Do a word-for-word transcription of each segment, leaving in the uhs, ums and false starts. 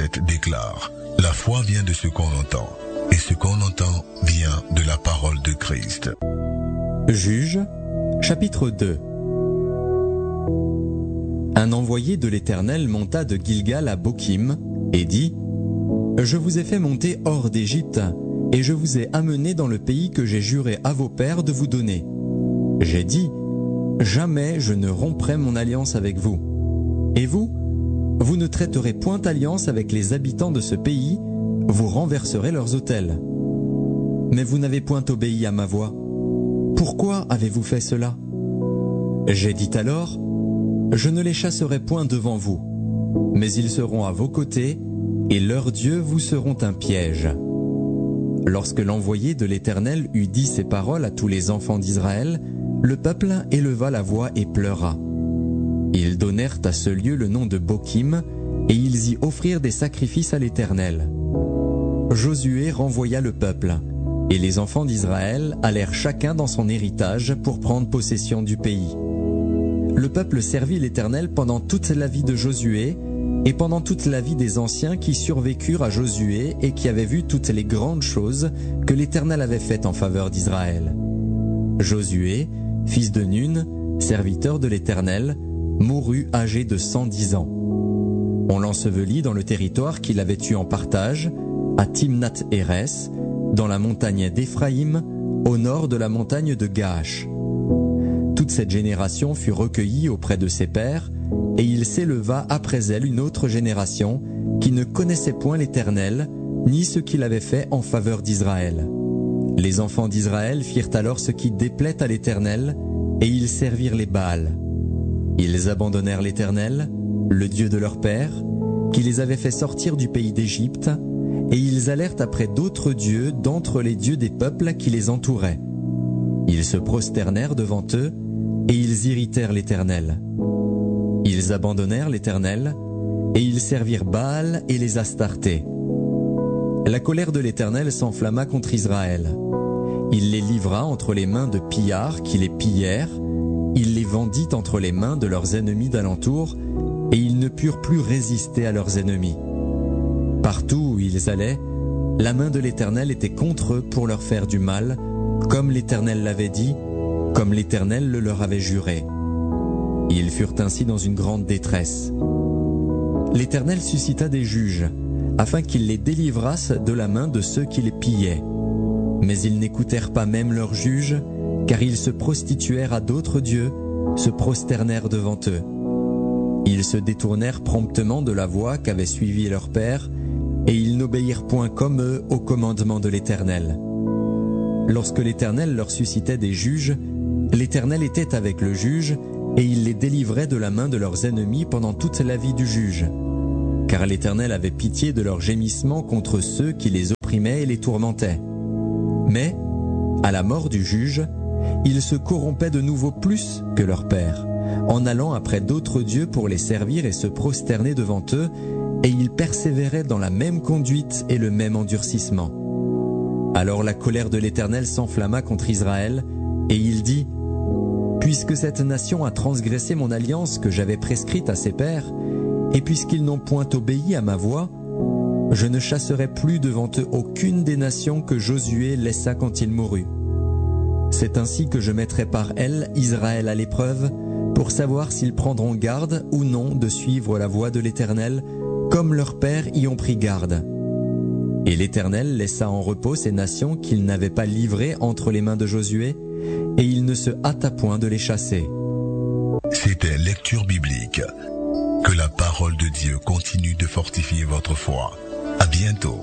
sept déclare, la foi vient de ce qu'on entend, et ce qu'on entend vient de la parole de Christ. Juges, chapitre deux. Un envoyé de l'Éternel monta de Gilgal à Bokim et dit, « Je vous ai fait monter hors d'Égypte, et je vous ai amené dans le pays que j'ai juré à vos pères de vous donner. J'ai dit, jamais je ne romprai mon alliance avec vous. Et vous, vous ne traiterez point alliance avec les habitants de ce pays, vous renverserez leurs autels. Mais vous n'avez point obéi à ma voix. Pourquoi avez-vous fait cela? J'ai dit alors, je ne les chasserai point devant vous, mais ils seront à vos côtés, et leurs dieux vous seront un piège. » Lorsque l'envoyé de l'Éternel eut dit ces paroles à tous les enfants d'Israël, le peuple éleva la voix et pleura. Ils donnèrent à ce lieu le nom de Bokim, et ils y offrirent des sacrifices à l'Éternel. Josué renvoya le peuple, et les enfants d'Israël allèrent chacun dans son héritage pour prendre possession du pays. Le peuple servit l'Éternel pendant toute la vie de Josué, et pendant toute la vie des anciens qui survécurent à Josué et qui avaient vu toutes les grandes choses que l'Éternel avait faites en faveur d'Israël. Josué, fils de Nun, serviteur de l'Éternel, mourut âgé de cent dix ans. On l'ensevelit dans le territoire qu'il avait eu en partage, à Timnath-Hérès, dans la montagne d'Éphraïm, au nord de la montagne de Gaash. Toute cette génération fut recueillie auprès de ses pères, et il s'éleva après elle une autre génération qui ne connaissait point l'Éternel, ni ce qu'il avait fait en faveur d'Israël. Les enfants d'Israël firent alors ce qui déplaît à l'Éternel, et ils servirent les Baals. Ils abandonnèrent l'Éternel, le Dieu de leur père, qui les avait fait sortir du pays d'Égypte, et ils allèrent après d'autres dieux d'entre les dieux des peuples qui les entouraient. Ils se prosternèrent devant eux, et ils irritèrent l'Éternel. Ils abandonnèrent l'Éternel, et ils servirent Baal et les Astartés. La colère de l'Éternel s'enflamma contre Israël. Il les livra entre les mains de pillards qui les pillèrent, il les vendit entre les mains de leurs ennemis d'alentour, et ils ne purent plus résister à leurs ennemis. Partout où ils allaient, la main de l'Éternel était contre eux pour leur faire du mal, comme l'Éternel l'avait dit, comme l'Éternel le leur avait juré. Ils furent ainsi dans une grande détresse. L'Éternel suscita des juges, afin qu'ils les délivrassent de la main de ceux qui les pillaient. Mais ils n'écoutèrent pas même leurs juges, car ils se prostituèrent à d'autres dieux, se prosternèrent devant eux. Ils se détournèrent promptement de la voie qu'avait suivie leur père, et ils n'obéirent point comme eux au commandement de l'Éternel. Lorsque l'Éternel leur suscitait des juges, l'Éternel était avec le juge, et il les délivrait de la main de leurs ennemis pendant toute la vie du juge. Car l'Éternel avait pitié de leurs gémissements contre ceux qui les opprimaient et les tourmentaient. Mais, à la mort du juge, ils se corrompaient de nouveau plus que leur père, en allant après d'autres dieux pour les servir et se prosterner devant eux, et ils persévéraient dans la même conduite et le même endurcissement. Alors la colère de l'Éternel s'enflamma contre Israël, et il dit, « Puisque cette nation a transgressé mon alliance que j'avais prescrite à ses pères, et puisqu'ils n'ont point obéi à ma voix, je ne chasserai plus devant eux aucune des nations que Josué laissa quand il mourut. C'est ainsi que je mettrai par elles Israël à l'épreuve, pour savoir s'ils prendront garde ou non de suivre la voie de l'Éternel, comme leurs pères y ont pris garde. » Et l'Éternel laissa en repos ces nations qu'il n'avait pas livrées entre les mains de Josué, et il ne se hâta point de les chasser. C'était Lecture biblique. Que la parole de Dieu continue de fortifier votre foi. À bientôt.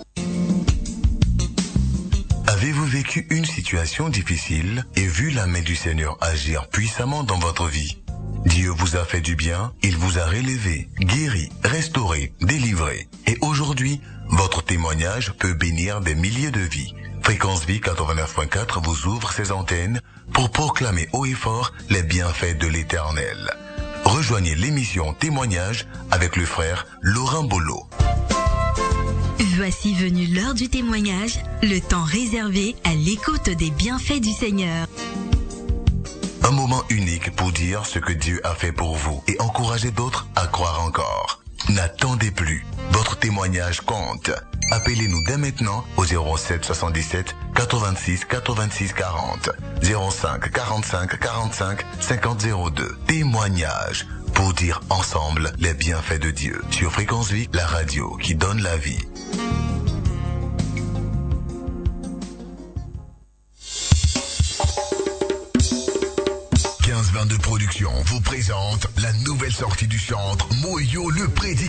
Avez-vous vécu une situation difficile et vu la main du Seigneur agir puissamment dans votre vie? Dieu vous a fait du bien, il vous a relevé, guéri, restauré, délivré. Et aujourd'hui, votre témoignage peut bénir des milliers de vies. Fréquence Vie quatre-vingt-neuf point quatre vous ouvre ses antennes pour proclamer haut et fort les bienfaits de l'Éternel. Rejoignez l'émission Témoignage avec le frère Laurent Bolo. Voici venue l'heure du témoignage, le temps réservé à l'écoute des bienfaits du Seigneur. Un moment unique pour dire ce que Dieu a fait pour vous et encourager d'autres à croire encore. N'attendez plus. Votre témoignage compte. Appelez-nous dès maintenant au zéro sept soixante-dix-sept quatre-vingt-six quatre-vingt-six quarante, zéro cinq quarante-cinq quarante-cinq cinquante zéro deux. Témoignage pour dire ensemble les bienfaits de Dieu. Sur Fréquence Vie, la radio qui donne la vie. quinze vingt-deux Productions vous présente la nouvelle sortie du chantre Moyo le Prédicateur.